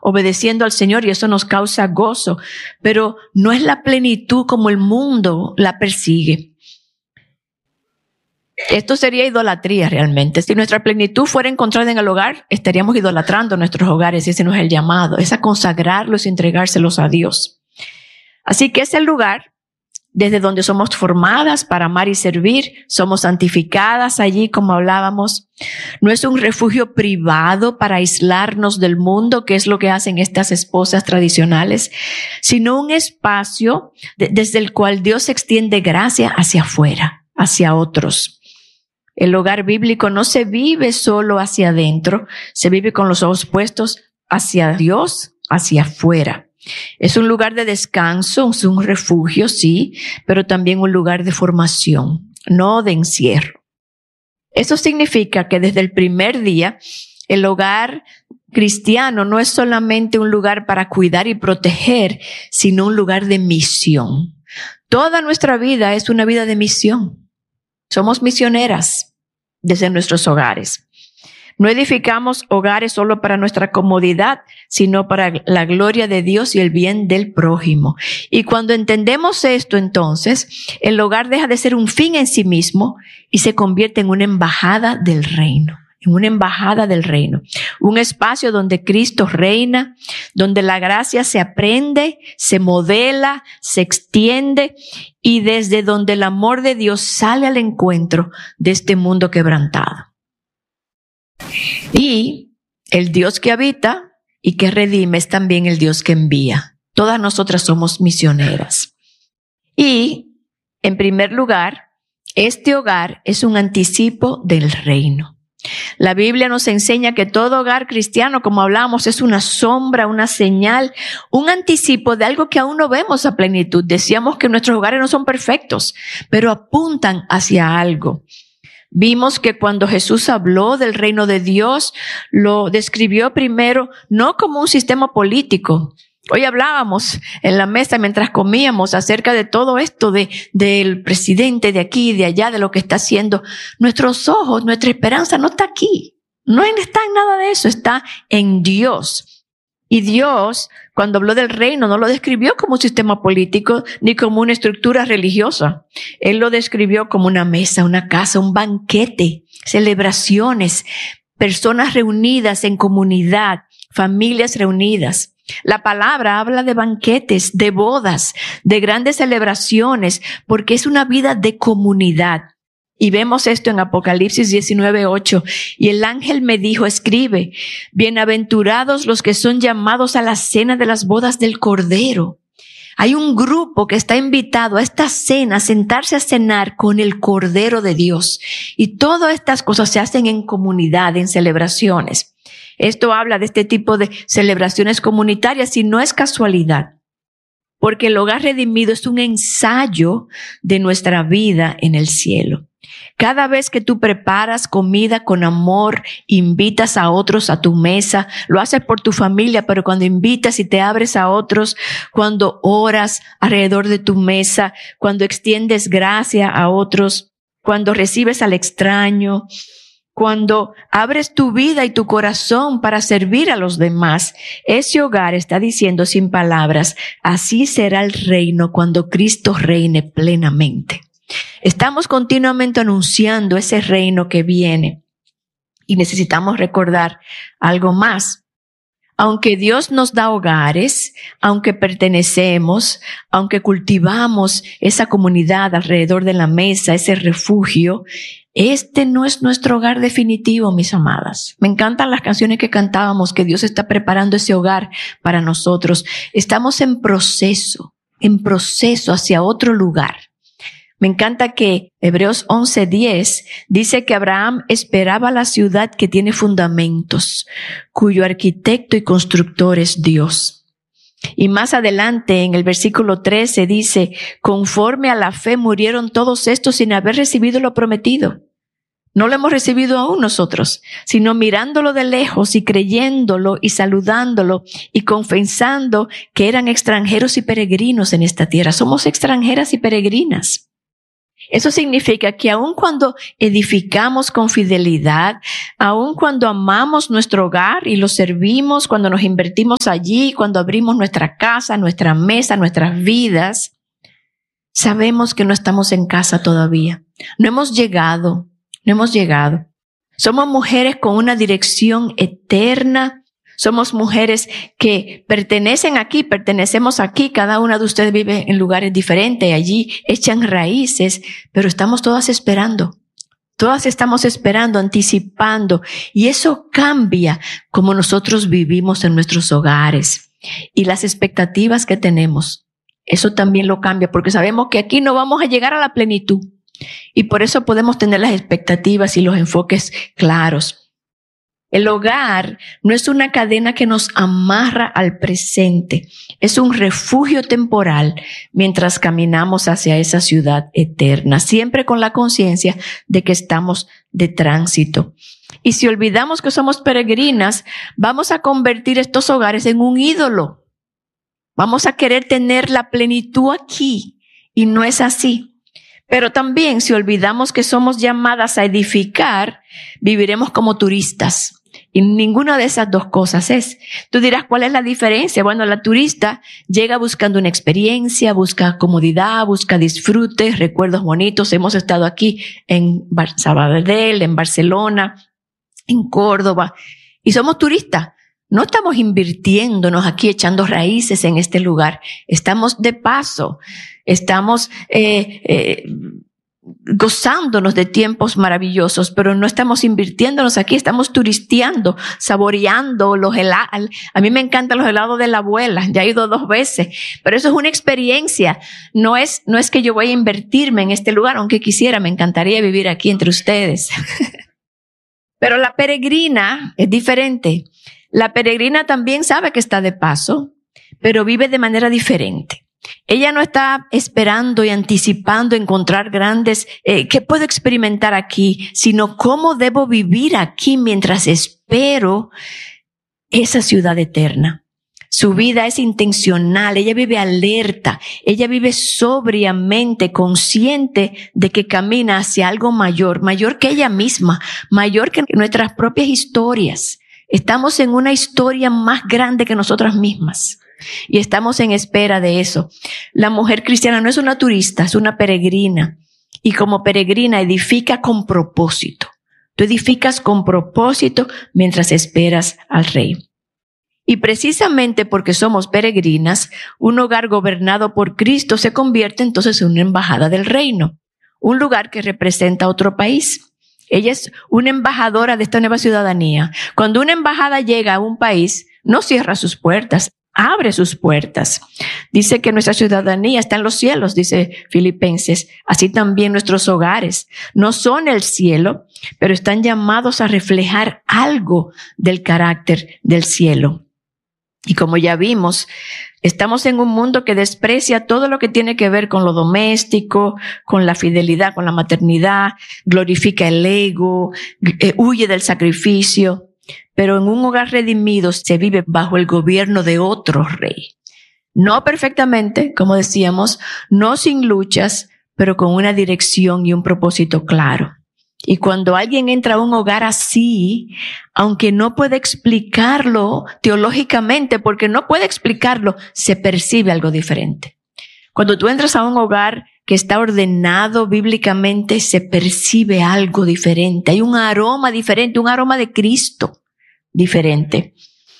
obedeciendo al Señor y eso nos causa gozo, pero no es la plenitud como el mundo la persigue. Esto sería idolatría realmente. Si nuestra plenitud fuera encontrada en el hogar, estaríamos idolatrando nuestros hogares y ese no es el llamado, es a consagrarlos y entregárselos a Dios. Así que es el lugar desde donde somos formadas para amar y servir, somos santificadas allí, como hablábamos. No es un refugio privado para aislarnos del mundo, que es lo que hacen estas esposas tradicionales, sino un espacio desde el cual Dios extiende gracia hacia afuera, hacia otros. El hogar bíblico no se vive solo hacia adentro, se vive con los ojos puestos hacia Dios, hacia afuera. Es un lugar de descanso, es un refugio, sí, pero también un lugar de formación, no de encierro. Eso significa que desde el primer día, el hogar cristiano no es solamente un lugar para cuidar y proteger, sino un lugar de misión. Toda nuestra vida es una vida de misión. Somos misioneras desde nuestros hogares. No edificamos hogares solo para nuestra comodidad, sino para la gloria de Dios y el bien del prójimo. Y cuando entendemos esto, entonces, el hogar deja de ser un fin en sí mismo y se convierte en una embajada del reino. En una embajada del reino. Un espacio donde Cristo reina, donde la gracia se aprende, se modela, se extiende y desde donde el amor de Dios sale al encuentro de este mundo quebrantado. Y el Dios que habita y que redime es también el Dios que envía. Todas nosotras somos misioneras. Y, en primer lugar, este hogar es un anticipo del reino. La Biblia nos enseña que todo hogar cristiano, como hablamos, es una sombra, una señal, un anticipo de algo que aún no vemos a plenitud. Decíamos que nuestros hogares no son perfectos, pero apuntan hacia algo. Vimos que cuando Jesús habló del reino de Dios, lo describió primero no como un sistema político. Hoy hablábamos en la mesa mientras comíamos acerca de todo esto del presidente de aquí y de allá, de lo que está haciendo. Nuestros ojos, nuestra esperanza no está aquí. No está en nada de eso, está en Dios. Y Dios, cuando habló del reino, no lo describió como un sistema político ni como una estructura religiosa. Él lo describió como una mesa, una casa, un banquete, celebraciones, personas reunidas en comunidad, familias reunidas. La palabra habla de banquetes, de bodas, de grandes celebraciones, porque es una vida de comunidad. Y vemos esto en Apocalipsis 19:8. Y el ángel me dijo, escribe, bienaventurados los que son llamados a la cena de las bodas del Cordero. Hay un grupo que está invitado a esta cena, a sentarse a cenar con el Cordero de Dios. Y todas estas cosas se hacen en comunidad, en celebraciones. Esto habla de este tipo de celebraciones comunitarias y no es casualidad. Porque el hogar redimido es un ensayo de nuestra vida en el cielo. Cada vez que tú preparas comida con amor, invitas a otros a tu mesa, lo haces por tu familia, pero cuando invitas y te abres a otros, cuando oras alrededor de tu mesa, cuando extiendes gracia a otros, cuando recibes al extraño, cuando abres tu vida y tu corazón para servir a los demás, ese hogar está diciendo sin palabras, así será el reino cuando Cristo reine plenamente. Estamos continuamente anunciando ese reino que viene y necesitamos recordar algo más. Aunque Dios nos da hogares, aunque pertenecemos, aunque cultivamos esa comunidad alrededor de la mesa, ese refugio, este no es nuestro hogar definitivo, mis amadas. Me encantan las canciones que cantábamos, que Dios está preparando ese hogar para nosotros. Estamos en proceso hacia otro lugar. Me encanta que Hebreos 11:10 dice que Abraham esperaba la ciudad que tiene fundamentos, cuyo arquitecto y constructor es Dios. Y más adelante en el versículo 13 dice, conforme a la fe murieron todos estos sin haber recibido lo prometido. No lo hemos recibido aún nosotros, sino mirándolo de lejos y creyéndolo y saludándolo y confesando que eran extranjeros y peregrinos en esta tierra. Somos extranjeras y peregrinas. Eso significa que aun cuando edificamos con fidelidad, aun cuando amamos nuestro hogar y lo servimos, cuando nos invertimos allí, cuando abrimos nuestra casa, nuestra mesa, nuestras vidas, sabemos que no estamos en casa todavía. No hemos llegado. Somos mujeres con una dirección eterna. Somos mujeres que pertenecemos aquí. Cada una de ustedes vive en lugares diferentes. Allí echan raíces, pero estamos todas esperando. Todas estamos esperando, anticipando. Y eso cambia como nosotros vivimos en nuestros hogares. Y las expectativas que tenemos, eso también lo cambia, porque sabemos que aquí no vamos a llegar a la plenitud. Y por eso podemos tener las expectativas y los enfoques claros. El hogar no es una cadena que nos amarra al presente, es un refugio temporal mientras caminamos hacia esa ciudad eterna, siempre con la conciencia de que estamos de tránsito. Y si olvidamos que somos peregrinas, vamos a convertir estos hogares en un ídolo. Vamos a querer tener la plenitud aquí, y no es así. Pero también, si olvidamos que somos llamadas a edificar, viviremos como turistas. Y ninguna de esas dos cosas es. Tú dirás, ¿cuál es la diferencia? Bueno, la turista llega buscando una experiencia, busca comodidad, busca disfrute, recuerdos bonitos. Hemos estado aquí en Sabadell, en Barcelona, en Córdoba, y somos turistas. No estamos invirtiéndonos aquí, echando raíces en este lugar. Estamos de paso. Estamos gozándonos de tiempos maravillosos, pero no estamos invirtiéndonos aquí, estamos turisteando, saboreando los helados. A mí me encantan los helados de la abuela, ya he ido 2 veces, pero eso es una experiencia. No es que yo voy a invertirme en este lugar, aunque quisiera, me encantaría vivir aquí entre ustedes. Pero la peregrina es diferente. La peregrina también sabe que está de paso, pero vive de manera diferente. Ella no está esperando y anticipando encontrar grandes, ¿qué puedo experimentar aquí? Sino cómo debo vivir aquí mientras espero esa ciudad eterna. Su vida es intencional, ella vive alerta, ella vive sobriamente, consciente de que camina hacia algo mayor, mayor que ella misma, mayor que nuestras propias historias. Estamos en una historia más grande que nosotras mismas. Y estamos en espera de eso. La mujer cristiana no es una turista, es una peregrina. Y como peregrina edifica con propósito. Tú edificas con propósito mientras esperas al Rey. Y precisamente porque somos peregrinas, un hogar gobernado por Cristo se convierte entonces en una embajada del reino. Un lugar que representa a otro país. Ella es una embajadora de esta nueva ciudadanía. Cuando una embajada llega a un país, no cierra sus puertas. Abre sus puertas. Dice que nuestra ciudadanía está en los cielos, dice Filipenses. Así también nuestros hogares no son el cielo, pero están llamados a reflejar algo del carácter del cielo. Y como ya vimos, estamos en un mundo que desprecia todo lo que tiene que ver con lo doméstico, con la fidelidad, con la maternidad, glorifica el ego, huye del sacrificio. Pero en un hogar redimido se vive bajo el gobierno de otro rey. No perfectamente, como decíamos, no sin luchas, pero con una dirección y un propósito claro. Y cuando alguien entra a un hogar así, aunque no puede explicarlo teológicamente, porque no puede explicarlo, se percibe algo diferente. Cuando tú entras a un hogar que está ordenado bíblicamente, se percibe algo diferente. Hay un aroma diferente, un aroma de Cristo diferente.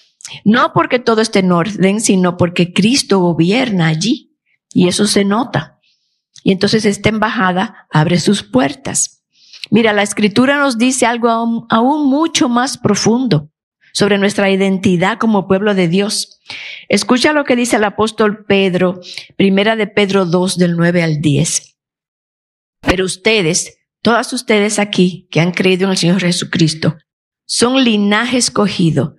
No porque todo esté en orden, sino porque Cristo gobierna allí. Y eso se nota. Y entonces esta embajada abre sus puertas. Mira, la Escritura nos dice algo aún mucho más profundo sobre nuestra identidad como pueblo de Dios. Escucha lo que dice el apóstol Pedro, 1 de Pedro 2, del 9 al 10. Pero ustedes, todas ustedes aquí que han creído en el Señor Jesucristo, son linaje escogido,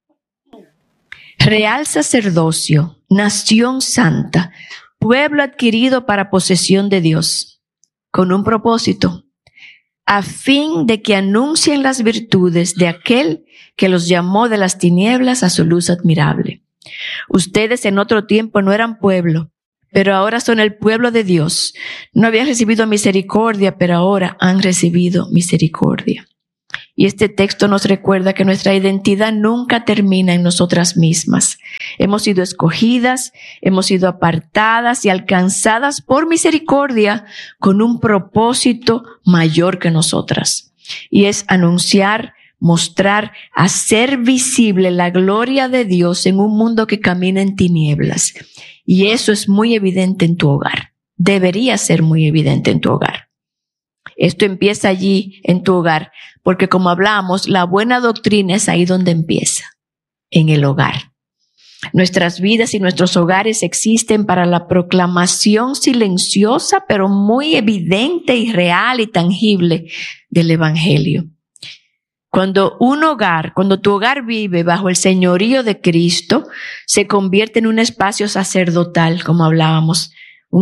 real sacerdocio, nación santa, pueblo adquirido para posesión de Dios, con un propósito, a fin de que anuncien las virtudes de aquel que los llamó de las tinieblas a su luz admirable. Ustedes en otro tiempo no eran pueblo, pero ahora son el pueblo de Dios. No habían recibido misericordia, pero ahora han recibido misericordia. Y este texto nos recuerda que nuestra identidad nunca termina en nosotras mismas. Hemos sido escogidas, hemos sido apartadas y alcanzadas por misericordia con un propósito mayor que nosotras. Y es anunciar, mostrar, hacer visible la gloria de Dios en un mundo que camina en tinieblas. Y eso es muy evidente en tu hogar. Debería ser muy evidente en tu hogar. Esto empieza allí en tu hogar, porque como hablamos, la buena doctrina es ahí donde empieza, en el hogar. Nuestras vidas y nuestros hogares existen para la proclamación silenciosa, pero muy evidente y real y tangible del Evangelio. Cuando tu hogar vive bajo el señorío de Cristo, se convierte en un espacio sacerdotal, como hablábamos, un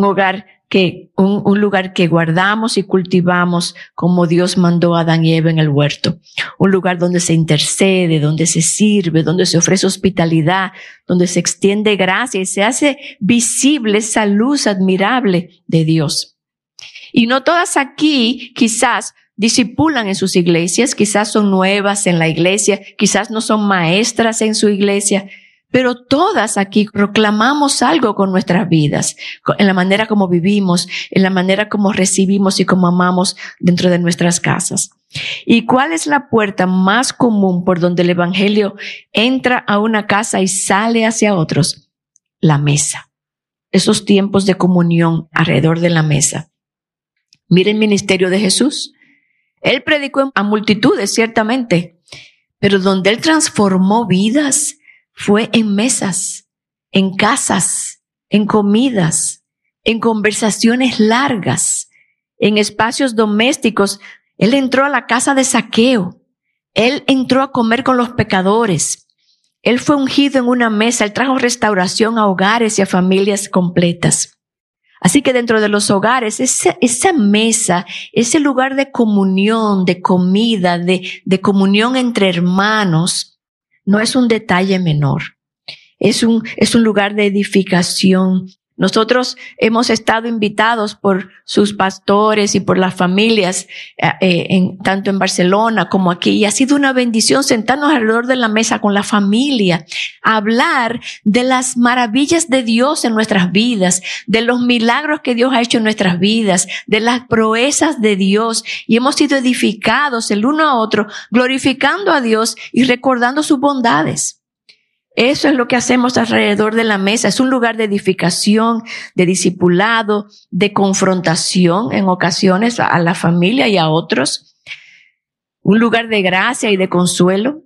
lugar que guardamos y cultivamos como Dios mandó a Adán y Eva en el huerto. Un lugar donde se intercede, donde se sirve, donde se ofrece hospitalidad, donde se extiende gracia y se hace visible esa luz admirable de Dios. Y no todas aquí quizás discipulan en sus iglesias, quizás son nuevas en la iglesia, quizás no son maestras en su iglesia, pero todas aquí proclamamos algo con nuestras vidas, en la manera como vivimos, en la manera como recibimos y como amamos dentro de nuestras casas. ¿Y cuál es la puerta más común por donde el Evangelio entra a una casa y sale hacia otros? La mesa. Esos tiempos de comunión alrededor de la mesa. Mira el ministerio de Jesús. Él predicó a multitudes, ciertamente, pero donde Él transformó vidas fue en mesas, en casas, en comidas, en conversaciones largas, en espacios domésticos. Él entró a la casa de Zaqueo. Él entró a comer con los pecadores. Él fue ungido en una mesa. Él trajo restauración a hogares y a familias completas. Así que dentro de los hogares, esa mesa, ese lugar de comunión, de comida, de comunión entre hermanos, no es un detalle menor. Es un lugar de edificación. Nosotros hemos estado invitados por sus pastores y por las familias, tanto en Barcelona como aquí, y ha sido una bendición sentarnos alrededor de la mesa con la familia, a hablar de las maravillas de Dios en nuestras vidas, de los milagros que Dios ha hecho en nuestras vidas, de las proezas de Dios, y hemos sido edificados el uno a otro, glorificando a Dios y recordando sus bondades. Eso es lo que hacemos alrededor de la mesa. Es un lugar de edificación, de discipulado, de confrontación en ocasiones a la familia y a otros. Un lugar de gracia y de consuelo.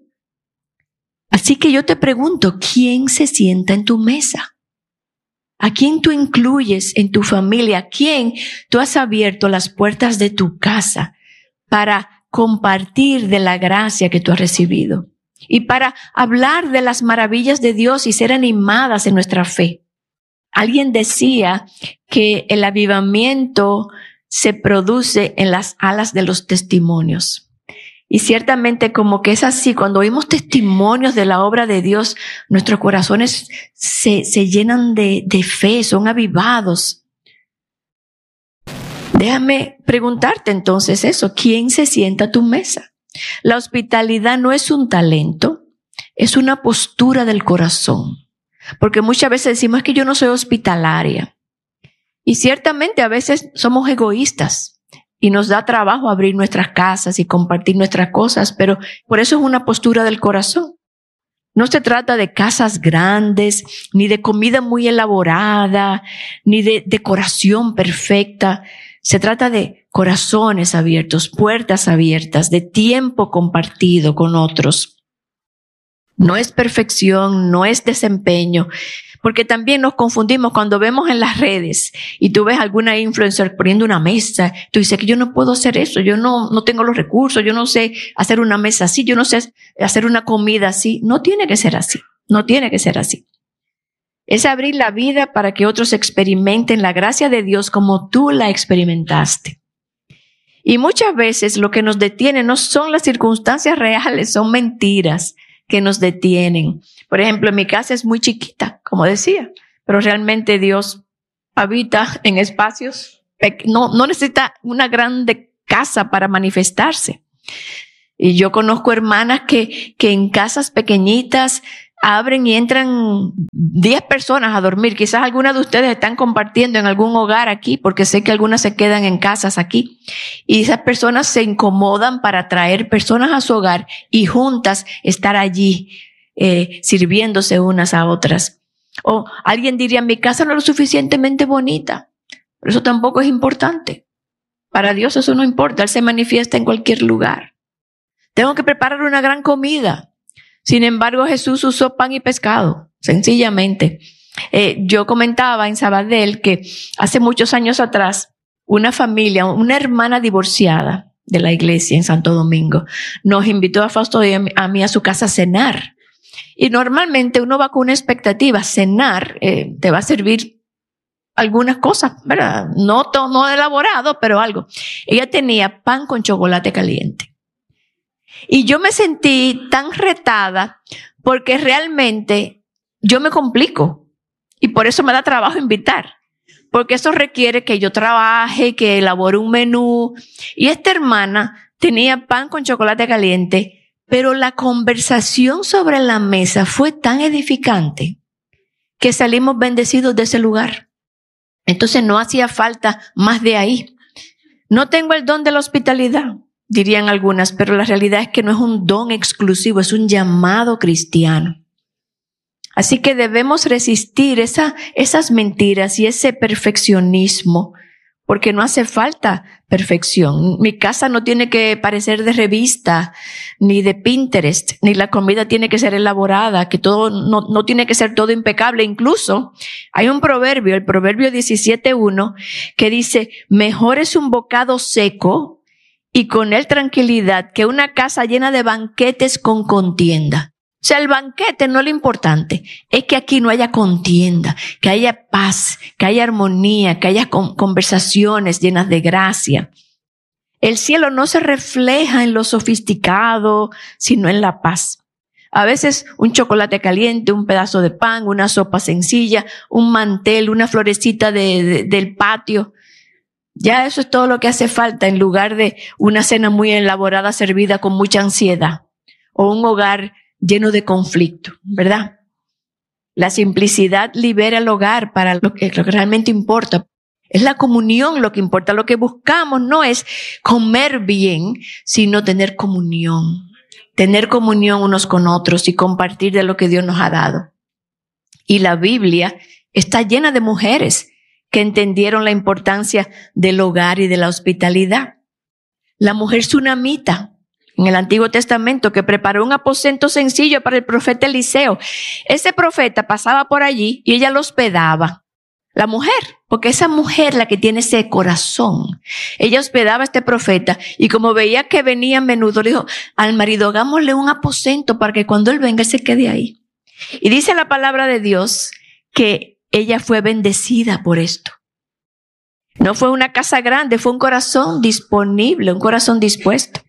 Así que yo te pregunto, ¿quién se sienta en tu mesa? ¿A quién tú incluyes en tu familia? ¿A quién tú has abierto las puertas de tu casa para compartir de la gracia que tú has recibido? Y para hablar de las maravillas de Dios y ser animadas en nuestra fe. Alguien decía que el avivamiento se produce en las alas de los testimonios. Y ciertamente como que es así, cuando oímos testimonios de la obra de Dios, nuestros corazones se llenan de fe, son avivados. Déjame preguntarte entonces eso, ¿quién se sienta a tu mesa? La hospitalidad no es un talento, es una postura del corazón. Porque muchas veces decimos, es que yo no soy hospitalaria. Y ciertamente a veces somos egoístas y nos da trabajo abrir nuestras casas y compartir nuestras cosas, pero por eso es una postura del corazón. No se trata de casas grandes, ni de comida muy elaborada, ni de decoración perfecta. Se trata de corazones abiertos, puertas abiertas, de tiempo compartido con otros. No es perfección, no es desempeño, porque también nos confundimos cuando vemos en las redes y tú ves alguna influencer poniendo una mesa. Tú dices que yo no puedo hacer eso, yo no tengo los recursos, yo no sé hacer una mesa así, yo no sé hacer una comida así. No tiene que ser así, no tiene que ser así. Es abrir la vida para que otros experimenten la gracia de Dios como tú la experimentaste. Y muchas veces lo que nos detiene no son las circunstancias reales, son mentiras que nos detienen. Por ejemplo, mi casa es muy chiquita, como decía, pero realmente Dios habita en espacios, no necesita una grande casa para manifestarse. Y yo conozco hermanas que en casas pequeñitas abren y entran 10 personas a dormir. Quizás algunas de ustedes están compartiendo en algún hogar aquí, porque sé que algunas se quedan en casas aquí. Y esas personas se incomodan para traer personas a su hogar y juntas estar allí sirviéndose unas a otras. O alguien diría, mi casa no es lo suficientemente bonita, pero eso tampoco es importante. Para Dios eso no importa, Él se manifiesta en cualquier lugar. Tengo que preparar una gran comida. Sin embargo, Jesús usó pan y pescado, sencillamente. Yo comentaba en Sabadell que hace muchos años atrás, una familia, una hermana divorciada de la iglesia en Santo Domingo, nos invitó a Fausto y a mí a su casa a cenar. Y normalmente uno va con una expectativa, cenar, te va a servir algunas cosas, ¿verdad? No elaborado, pero algo. Ella tenía pan con chocolate caliente. Y yo me sentí tan retada porque realmente yo me complico y por eso me da trabajo invitar, porque eso requiere que yo trabaje, que elabore un menú. Y esta hermana tenía pan con chocolate caliente, pero la conversación sobre la mesa fue tan edificante que salimos bendecidos de ese lugar. Entonces no hacía falta más de ahí. No tengo el don de la hospitalidad, dirían algunas, pero la realidad es que no es un don exclusivo, es un llamado cristiano. Así que debemos resistir esas mentiras y ese perfeccionismo, porque no hace falta perfección. Mi casa no tiene que parecer de revista, ni de Pinterest, ni la comida tiene que ser elaborada, que todo no tiene que ser todo impecable. Incluso hay un proverbio, el proverbio 17:1, que dice, mejor es un bocado seco y con él tranquilidad que una casa llena de banquetes con contienda. O sea, el banquete no es lo importante, es que aquí no haya contienda, que haya paz, que haya armonía, que haya conversaciones llenas de gracia. El cielo no se refleja en lo sofisticado, sino en la paz. A veces un chocolate caliente, un pedazo de pan, una sopa sencilla, un mantel, una florecita del patio. Ya eso es todo lo que hace falta en lugar de una cena muy elaborada servida con mucha ansiedad o un hogar lleno de conflicto, ¿verdad? La simplicidad libera el hogar para lo que realmente importa. Es la comunión lo que importa. Lo que buscamos no es comer bien, sino tener comunión. Tener comunión unos con otros y compartir de lo que Dios nos ha dado. Y la Biblia está llena de mujeres que entendieron la importancia del hogar y de la hospitalidad. La mujer sunamita en el Antiguo Testamento que preparó un aposento sencillo para el profeta Eliseo. Ese profeta pasaba por allí y ella lo hospedaba. La mujer, porque esa mujer la que tiene ese corazón. Ella hospedaba a este profeta y como veía que venía a menudo, le dijo al marido, hagámosle un aposento para que cuando él venga se quede ahí. Y dice la palabra de Dios que ella fue bendecida por esto. No fue una casa grande, fue un corazón disponible, un corazón dispuesto.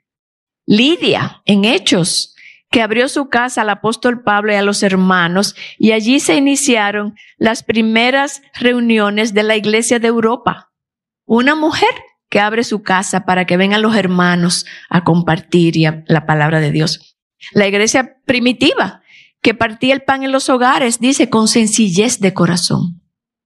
Lidia, en Hechos, que abrió su casa al apóstol Pablo y a los hermanos, y allí se iniciaron las primeras reuniones de la iglesia de Europa. Una mujer que abre su casa para que vengan los hermanos a compartir la palabra de Dios. La iglesia primitiva, que partía el pan en los hogares, dice, con sencillez de corazón.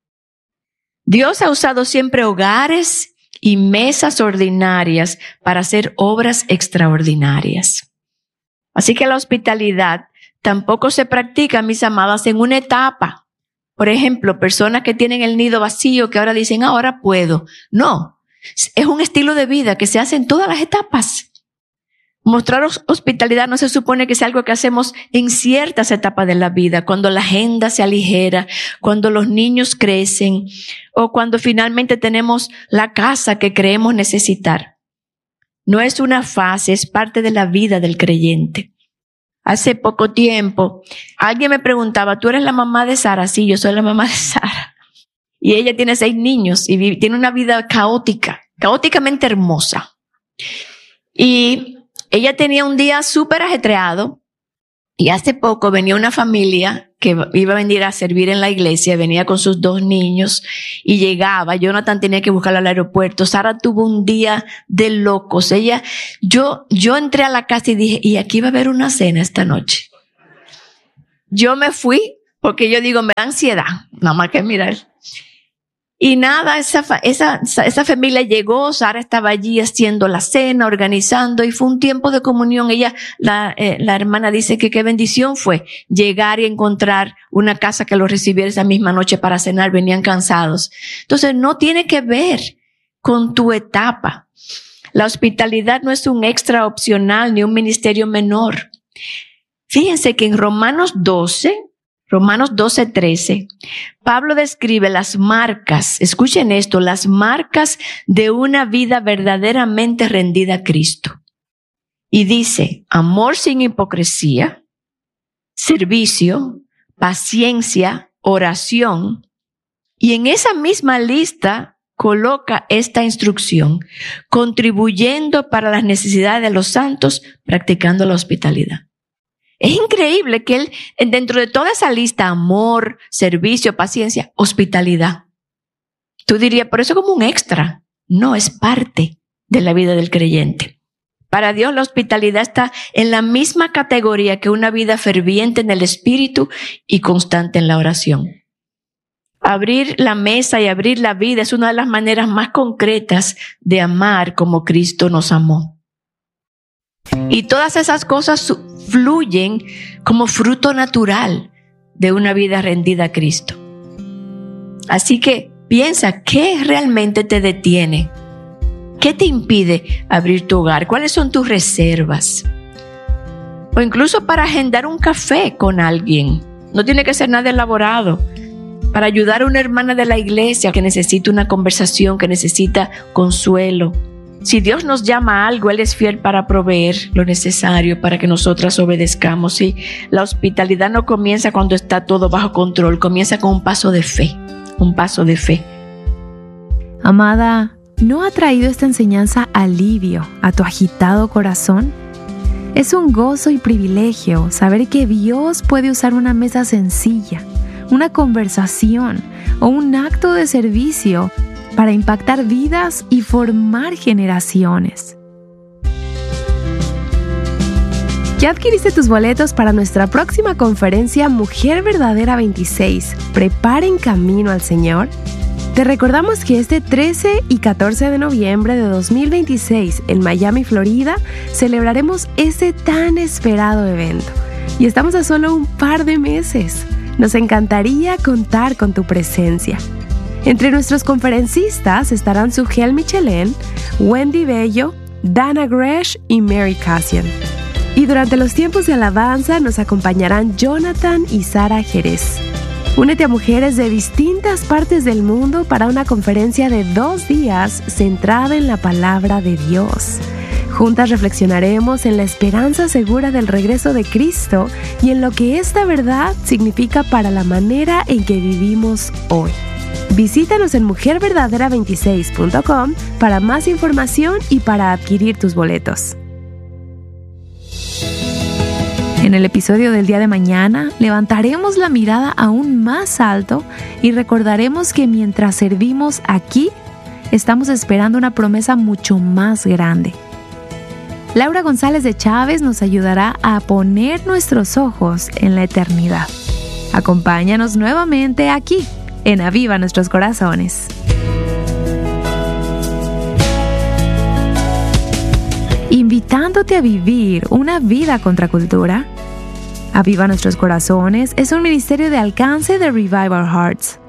Dios ha usado siempre hogares y mesas ordinarias para hacer obras extraordinarias. Así que la hospitalidad tampoco se practica, mis amadas, en una etapa. Por ejemplo, personas que tienen el nido vacío que ahora dicen, ahora puedo. No, es un estilo de vida que se hace en todas las etapas. Mostrar hospitalidad no se supone que sea algo que hacemos en ciertas etapas de la vida, cuando la agenda se aligera, cuando los niños crecen o cuando finalmente tenemos la casa que creemos necesitar. No es una fase, es parte de la vida del creyente. Hace poco tiempo, alguien me preguntaba, ¿tú eres la mamá de Sara? Sí, yo soy la mamá de Sara. Y ella tiene 6 niños y tiene una vida caóticamente hermosa. Y ella tenía un día súper ajetreado Y hace poco venía una familia que iba a venir a servir en la iglesia, venía con sus 2 niños y llegaba. Jonathan tenía que buscarla al aeropuerto. Sara tuvo un día de locos. Yo entré a la casa y dije, y aquí va a haber una cena esta noche. Yo me fui porque yo digo, me da ansiedad, nada más que mirar. Y nada, esa familia llegó, Sara estaba allí haciendo la cena, organizando, y fue un tiempo de comunión. La hermana dice que qué bendición fue llegar y encontrar una casa que los recibiera esa misma noche para cenar, venían cansados. Entonces no tiene que ver con tu etapa. La hospitalidad no es un extra opcional ni un ministerio menor. Fíjense que en Romanos 12:13, Pablo describe las marcas, escuchen esto, las marcas de una vida verdaderamente rendida a Cristo. Y dice, amor sin hipocresía, servicio, paciencia, oración. Y en esa misma lista coloca esta instrucción, contribuyendo para las necesidades de los santos, practicando la hospitalidad. Es increíble que él, dentro de toda esa lista, amor, servicio, paciencia, hospitalidad. Tú dirías, por eso como un extra. No, es parte de la vida del creyente. Para Dios la hospitalidad está en la misma categoría que una vida ferviente en el espíritu y constante en la oración. Abrir la mesa y abrir la vida es una de las maneras más concretas de amar como Cristo nos amó. Y todas esas cosas fluyen como fruto natural de una vida rendida a Cristo. Así que piensa, ¿qué realmente te detiene? ¿Qué te impide abrir tu hogar? ¿Cuáles son tus reservas? O incluso para agendar un café con alguien. No tiene que ser nada elaborado. Para ayudar a una hermana de la iglesia que necesita una conversación, que necesita consuelo. Si Dios nos llama a algo, Él es fiel para proveer lo necesario para que nosotras obedezcamos. Y la hospitalidad no comienza cuando está todo bajo control, comienza con un paso de fe, un paso de fe. Amada, ¿no ha traído esta enseñanza alivio a tu agitado corazón? Es un gozo y privilegio saber que Dios puede usar una mesa sencilla, una conversación o un acto de servicio para impactar vidas y formar generaciones. ¿Ya adquiriste tus boletos para nuestra próxima conferencia Mujer Verdadera 26? Preparen camino al Señor. Te recordamos que este 13 y 14 de noviembre de 2026 en Miami, Florida, celebraremos este tan esperado evento. Y estamos a solo un par de meses. Nos encantaría contar con tu presencia. Entre nuestros conferencistas estarán Sugel Michelén, Wendy Bello, Dana Gresh y Mary Cassian. Y durante los tiempos de alabanza nos acompañarán Jonathan y Sara Jerez. Únete a mujeres de distintas partes del mundo para una conferencia de 2 días centrada en la palabra de Dios. Juntas reflexionaremos en la esperanza segura del regreso de Cristo y en lo que esta verdad significa para la manera en que vivimos hoy. Visítanos en mujerverdadera26.com para más información y para adquirir tus boletos. En el episodio del día de mañana, levantaremos la mirada aún más alto y recordaremos que mientras servimos aquí, estamos esperando una promesa mucho más grande. Laura González de Chávez nos ayudará a poner nuestros ojos en la eternidad. Acompáñanos nuevamente aquí, en Aviva Nuestros Corazones. Invitándote a vivir una vida contracultura. Aviva Nuestros Corazones es un ministerio de alcance de Revive Our Hearts.